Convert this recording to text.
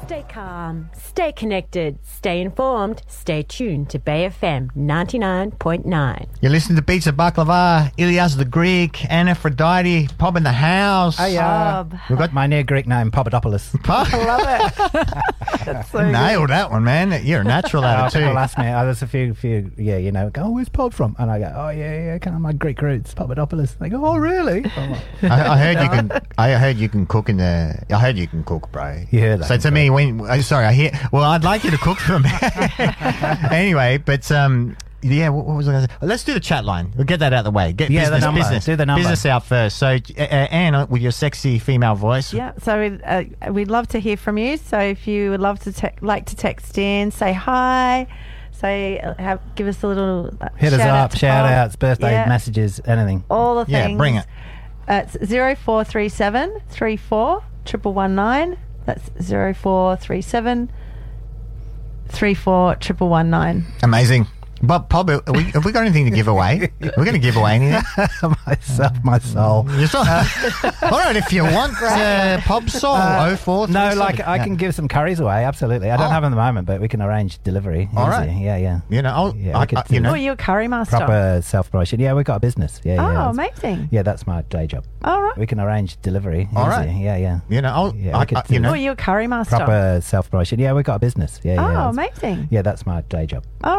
Stay calm, stay connected, stay informed, stay tuned to Bay FM 99.9. You're listening to Beats of Baklava, Ilyas the Greek, and Aphrodite, Pob in the house. Hey, we've got my new Greek name, Papadopoulos. I love it. That's so nailed that one, man. You're a natural at it too. People ask me, there's a few, go, where's Pop from? And I go, oh yeah, kind of my Greek roots, Papadopoulos. They go, oh really? I heard you can. I heard you can cook I heard you can cook, bro. You heard that? So to me, I'd like you to cook for me. Anyway, but yeah, what was I going to say? Let's do the chat line. We'll get that out of the way. Get the number. Do the number. Business out first. So, Anne, with your sexy female voice. Yeah, so we'd love to hear from you. So if you would love to like to text in, say hi, give us a little hit us up, shout outs, birthday messages, anything. All the things. Yeah, bring it. It's 0437 34 119. That's 0437 34 119. Amazing. But Pob, have we got anything to give away? We're going to give away anything? My soul. All right, if you want Pob soul, 04. No, I can give some curries away. Absolutely, I don't have them at the moment, but we can arrange delivery. All right, yeah. You know, you're a curry master. Proper self-promotion. Yeah, we've got a business. Yeah. Amazing. Yeah, that's my day job. All right, we can arrange delivery. All right. Yeah. You know, you're a curry master. Proper self-promotion. Yeah, we've got a business. Yeah. Amazing. Yeah, that's my day job.